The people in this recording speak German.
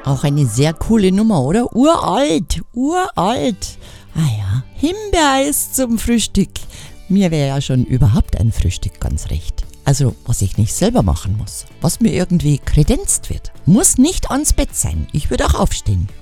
Auch eine sehr coole Nummer, oder? Uralt. Ah ja, Himbeereis zum Frühstück. Mir wäre ja schon überhaupt ein Frühstück ganz recht. Also, was ich nicht selber machen muss. Was mir irgendwie kredenzt wird. Muss nicht ans Bett sein. Ich würde auch aufstehen.